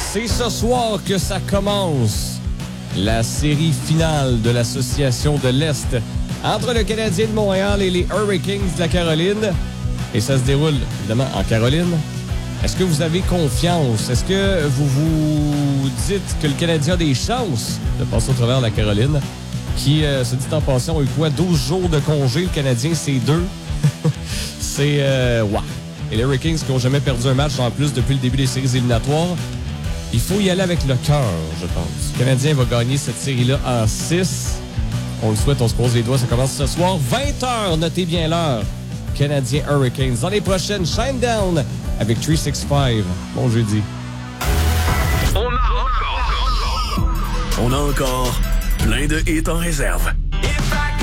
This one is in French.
C'est ce soir que ça commence. La série finale de l'Association de l'Est entre le Canadien de Montréal et les Hurricanes de la Caroline. Et ça se déroule, évidemment, en Caroline. Est-ce que vous avez confiance? Est-ce que vous vous dites que le Canadien a des chances de passer au travers de la Caroline? Qui, se dit en passant, ont eu quoi? 12 jours de congé. Le Canadien, c'est 2. C'est... wow. Et les Hurricanes qui n'ont jamais perdu un match en plus depuis le début des séries éliminatoires. Il faut y aller avec le cœur, je pense. Le Canadien va gagner cette série-là en 6. On le souhaite, on se pose les doigts. Ça commence ce soir, 20h. Notez bien l'heure. Canadien Hurricanes. Dans les prochaines, Shinedown avec 365. Bon jeudi. On a encore plein de hits en réserve.